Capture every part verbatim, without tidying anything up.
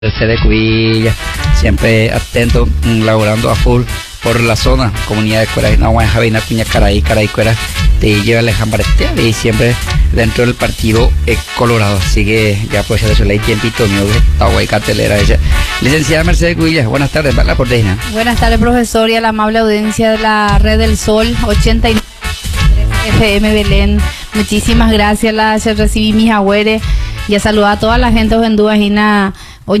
de Cubilla, siempre atento, laborando a full por la zona, comunidad de Cuera, no vamos a Javina, Cuña, Caraí, Caraí, Cuera, te lleva Alejandro y siempre dentro del partido eh, Colorado, así que ya pues ya se le tiempito mío, está guay cartelera ella. Licenciada Mercedes Cubilla, buenas tardes, para la porteña. Buenas tardes, profesor, y a la amable audiencia de la Red del Sol, ochenta y nueve F M Belén, muchísimas gracias, las recibí mis agüeres, y a saludar a toda la gente de Ojendúa, Gina,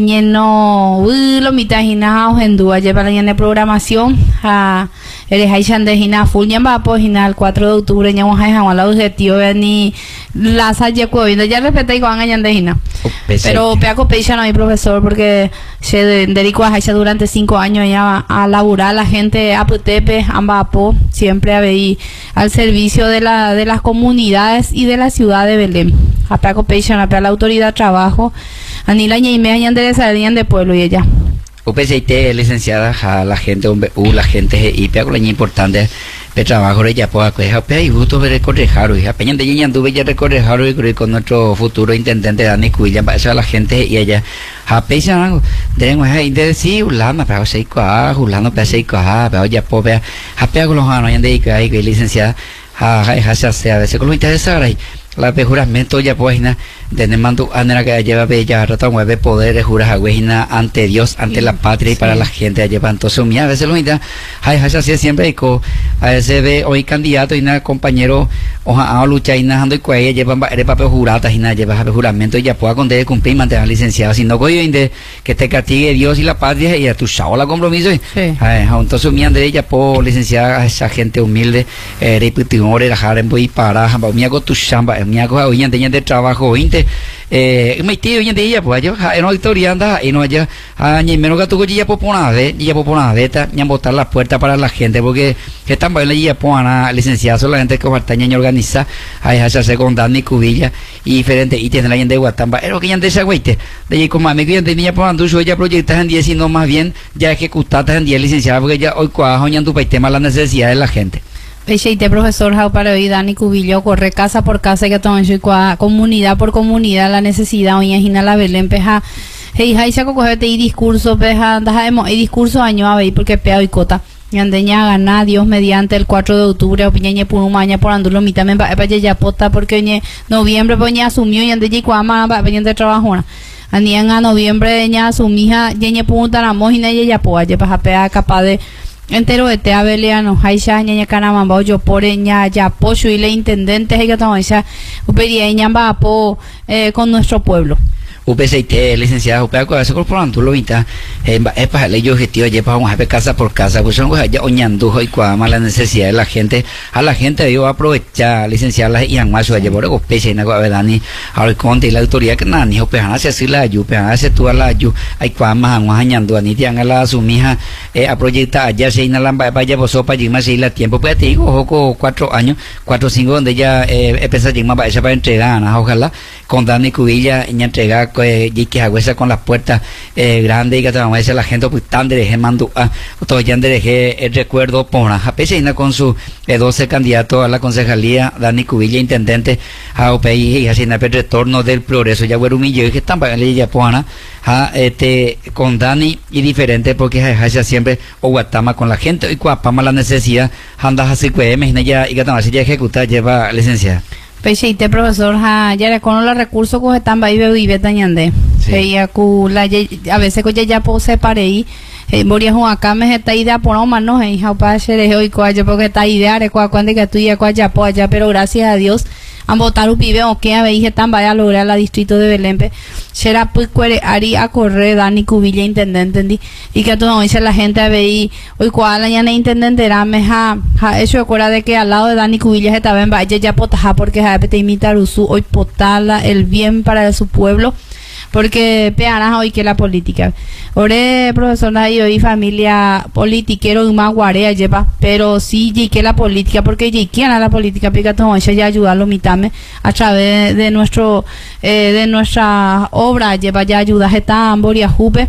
Oñeno, uy, lo mitad Gina, Ojendúa, lleva la de programación, a eres Aishan de Gina, full ñamba, pues Gina, el cuatro de octubre, ñamos a Jamal, la objetivo, ni la salle cuevina, ya respeté y con Añan de Gina. Pero peaco pecha no mi profesor, porque se dedicó a Aisha durante cinco años ya a laburar la gente a Putepe, Ambapo, siempre a ver al servicio de la de las comunidades y de la ciudad de Belén. A peaco pecha, a la autoridad de trabajo, a ni la ñeime añan de salían de pueblo y ella. U P C T licenciada a la gente U la gente y peaco la importante de trabajo de ya pues a pe y justo ver recorrejar y a peña de ella anduve ya recorrejar y con nuestro futuro intendente Dani Cuilla para eso a la gente y ella a pecha tenemos ahí de decir ulama para seis coa ulano para seis coa para ya pues a peaco los años de que hay licenciada a a veces con lo interesante ahí la juramento ya pues de mando anera que lleva bella rata mueve poderes juras agüejina ante Dios ante sí, la patria y sí. Para la gente lleva entonces a veces lo inda hay así siempre y co a veces ve hoy candidato y nada compañero oja a lucha y nada y cuella llevan el papel jurata y nada lleva juramento y ya pueda con de cumplir mantener licenciado si no coyo inde que te castigue Dios y la patria y a tu chao la compromiso sí. Entonces mi ande ella por licenciada esa gente humilde eh repetidores la jaren voy para mi hago tu chamba mi hago hoy ande de trabajo inte eh me tío hoy en día pues yo en auditoría anda y no allá a ni menos que tu ya popona de ya popona de esta ni botar las puertas para la gente porque que están bailando ya pona licenciada solamente que faltaña y organiza a hacerse con Dani Cubilla y diferente y tiene la gente de Guatamba pero que ya de esa güeyte de ahí como amigo ya tenía por andu ya proyectas en diez sino más bien ya ejecutadas en diez licenciada porque ya hoy cuajo ya tu tema las necesidades de la gente. Pecheite profesor Jau para hoy Dani Cubillo corre casa por casa que todo eso comunidad por comunidad la necesidad hoy en la Belén peja hey hay saco cogerte y discurso peja dejamos y discurso año a ver porque pea y cota y andeña gana Dios mediante el cuatro de octubre opinión por un maña por andulo mitad me va para ya pota porque en noviembre poña asumió y andeña cuama va pendiente de trabajo andían a noviembre ella asumía yeñe punta la mojina y ella poa ya para pea capaz de entero de te abeliano haisha ñaña canamamba yo por ña ya apoyo y le intendente hay que tomar esa upería ñamba po eh, con nuestro pueblo. U P C T licenciada Upea con eso corporando lo vita es para ley objetivo lleva vamos a ver casa por casa pues son ya oñando y cuama la necesidad de la gente a la gente yo aprovechar licenciada y en más su llevar con pese en agua Dani al conte y la autoridad que nada ni opean hace así la ayu pean hace tú a la ayu hay cuama vamos añando a ni te haga la su mija a proyectar allá se inhalan vaya vos sopa y más y la tiempo pues te digo ojo cuatro años cuatro cinco donde ya empezar a para esa para entregar ojalá con Dani Cubilla y entregar y que agüesa con las puertas eh, grandes y que te vamos a la gente pues tan de mando a todo ya dejé el recuerdo por a pesina con su eh, doce candidatos a la concejalía Dani Cubilla intendente a O P I y así en el retorno del progreso ya güero humillo y que están para ella pona a este con Dani y diferente porque hace siempre o guatama con la gente y cuapama la necesidad andas así que me ya y que te ya ejecutar lleva licencia. Pecheite profesor ja ya con los recursos que están ahí y betañande ella la a veces que ya pose para ahí moría con acá me está idea por no más no hija para hacer hoy cuayo porque está idea de cuando que tú ya cuaya po allá pero gracias a Dios han votado un pibe o que a veces están vaya a lograr la distrito de Belén será pues cuere ari a correr Dani Cubilla intendente y que todo dice la gente a ver hoy cuál ya no intendente era meja eso recuerda de que al lado de Dani Cubilla estaba en vaya ya potaja porque ja te imitar usu hoy potala el bien para su pueblo porque peana hoy que la política ore profesor y hoy familia politiquero y más guarea lleva pero sí que la política porque ya quién la política pica todo eso ya ayudarlo mitame a través de nuestro eh, de nuestra obra lleva ya ayudas está amboria jupe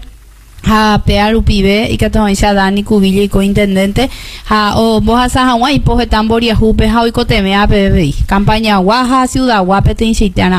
a pear upibe y que todo esa Dani Cubilla y cointendente a o vos a Hawaii pues están boria jupe hoy coteme a P B I campaña guaja ciudad guape te incitana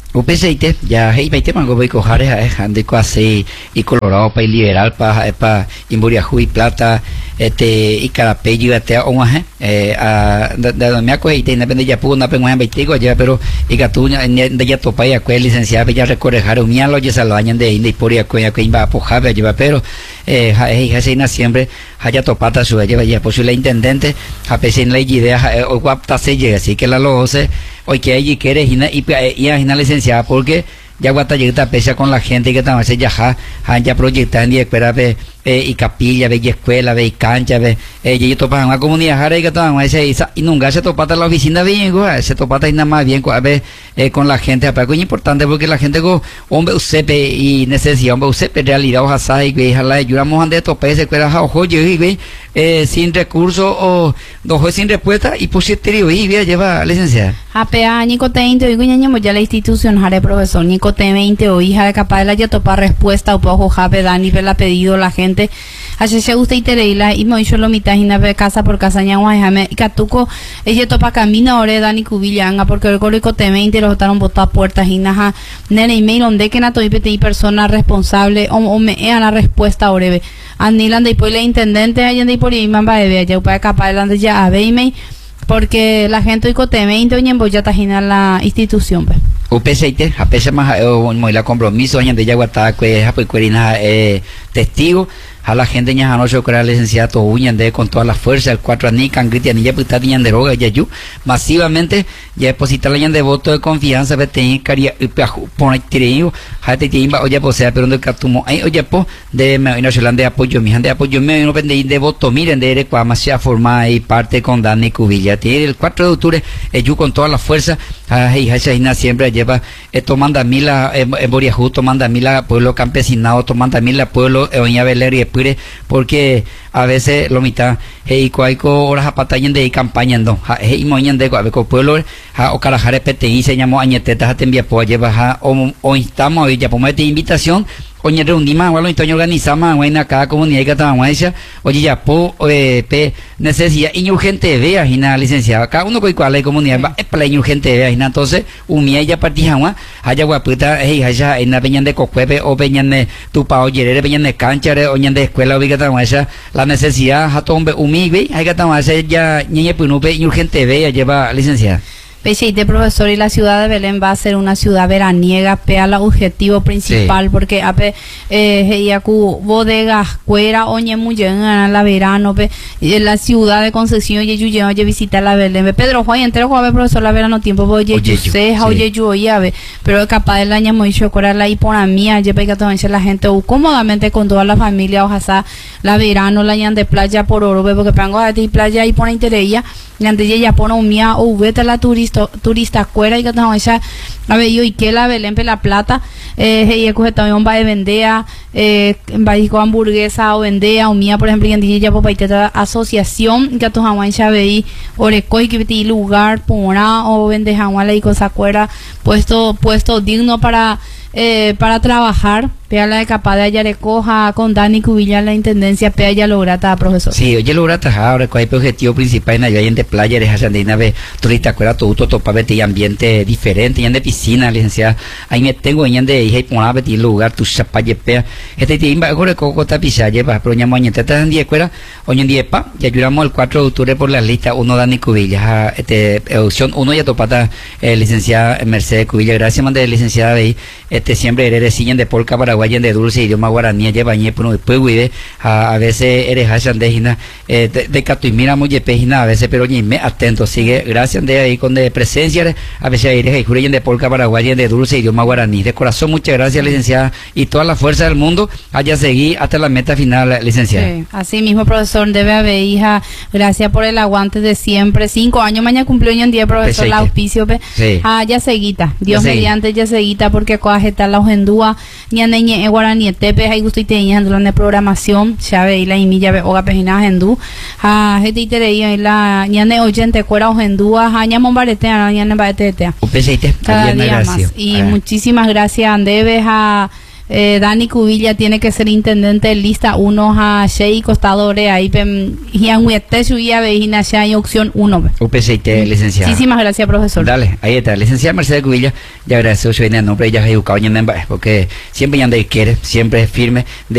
Upeseite ya hei baite mango voy cojar es ande así y colorado para liberal para para imburiajú y plata este y carapello y o más eh a de me acogeite depende ya pudo una penguin baitigo ya pero y gatuña de ya topa ya que licenciada ya recorrejar un mialo ya se lo añan de inde y por ya que que iba a pojar ya pero eh hei hei siempre haya topata su lleva ya posible intendente a pesar de la idea o guapta se llega así que la lo hace hoy que allí quiere y y y licenciada porque ya guata llega pesa con la gente que también se ya ya proyectan y espera ve y capilla ve y escuela ve y cancha ve y topa una comunidad jara que también ese y nunca se topata la oficina bien se topata y nada más bien a ver con la gente pero es importante porque la gente go hombre usted y necesidad hombre usted realidad o sea y que la ayudamos ande tope se espera ojo yo y eh, sin recursos o dos sin respuesta y positivo y vea lleva licenciada a pea Nico te veinte hoy guñañamos ya la institución jare profesor Nico te veinte hoy jare capaz de la ya topar respuesta o poco jape Dani la pedido la gente así se gusta y tereila y me hizo lo mitad y nave casa por casa ñagua jame y catuco ella topa camino ahora Dani cubillanga porque el cólico te veinte los botaron botar puertas y naja nene email donde que na toy peti persona responsable o, o me ean la respuesta ahora ve anilan de por la intendente allá de por y mamba de ya para capaz de ya a veime porque la gente hoy cote veinte hoy en boya tajina la institución pues U P C T, a pesar más muy la compromiso año de Yaguatá que es cuerina eh testigo a la gente ya no se crea licenciado uñan de con toda la fuerza el cuatro ani can gritian ya puta niñan de roga ya yu masivamente ya depositar la de voto de confianza ve te caria pone tireo hate timba oye pues sea pero no catumo ay oye po de me no se de apoyo mi de apoyo me no pende de voto miren de reclama se forma y parte con Dani Cubilla tiene el cuatro de octubre yu con toda la fuerza ay esa siempre lleva esto manda mila en Boriajú tomando mila pueblo campesinado tomando mila pueblo oña Beler y Pure porque a veces lo mitad hey cuaico horas a patañen de campaña no hey moñan de cuabeco pueblo ha o carajare P T I se llamó añetetas te envía po lleva o o estamos hoy ya ponemos de invitación oye reunimos bueno entonces organizamos en cada comunidad que estamos esa oye ya po eh, pe necesidad y urgente vea y nada licenciada cada uno con cuál hay comunidad es para la urgente vea y nada entonces un mía ya partijamos allá guaputa hey allá en la peña de cocuepe o peña de tu pa oye peña de cancha o de escuela o que estamos esa la necesidad a tombe humilde hay que estamos ya niña punupe y urgente vea lleva licenciada Pecheite profesor y la ciudad de Belén va a ser una ciudad veraniega pea el objetivo principal sí. Porque ape eh yaku bodegas cuera oñe muy llegan la verano pe en la ciudad de Concepción y yo oye visitar la Belén Pedro Juan entero Juan profesor la verano tiempo oye yo sé oye yo oye pero capaz del año muy chocora la hipona mía yo pega todo la gente o cómodamente con toda la familia ojalá la verano la ñan de playa por oro porque pango a ti playa y pone interella y antes ya pone un mía o vete la turista turista cuera y que estamos esa a ver yo y que la Belén pe la plata eh y coge también va de vendea eh va con hamburguesa o vendea o mía por ejemplo y en ya por paiteta asociación que tu jamás ya veí orecoy que ti lugar pona o vende jamás la y cosa cuera puesto puesto digno para eh para trabajar pea la de capaz de allá recoja con Dani Cubilla la intendencia pea ya lograta profesor sí oye lograta ahora cuál es el objetivo principal en allá en de playa eres asandina ve turista cuera todo topa vete ambiente diferente en de piscina licenciada ahí me tengo en de y pona vete lugar tu chapaye pea este timba ahora coco tapisa lleva pero ñamo añete tan día cuera hoy en día pa ya ayudamos el cuatro de octubre por la lista uno Dani Cubilla este opción uno ya topata eh, licenciada Mercedes Cubilla gracias mande licenciada de este siempre eres siguen de polca para de dulce idioma guaraní lleva ñe pero después güey a veces eres hasan de hina eh, de, de catu y mira muy pejina a veces pero ni me atento sigue gracias de ahí con de presencia a veces eres y juren de polca paraguaya de dulce idioma guaraní de corazón muchas gracias licenciada y toda la fuerza del mundo haya seguir hasta la meta final licenciada sí, así mismo profesor debe haber hija gracias por el aguante de siempre cinco años mañana cumplió hoy en día profesor la auspicio pe sí. Ah ya seguita Dios ya mediante ya seguita porque coaje tal la ojendúa ni aneñe e guaraní tepe hay gusto y teña de programación ya ve la imilla ve oga pejina hendú a gente itereía la ñane oyente cuera ojendúa a ñamon barete a ñane barete upeceite cada día más y ah. Muchísimas gracias Andebes a Eh, Dani Cubilla tiene que ser intendente de lista uno a Shei Costadore ahí y Anguete subía vejina Shei opción uno. U P C T, licenciada. Muchísimas gracias, profesor. Dale, ahí está, licenciada Mercedes Cubilla, ya agradezco su nombre, ya he educado, porque siempre ya quiere, siempre es firme.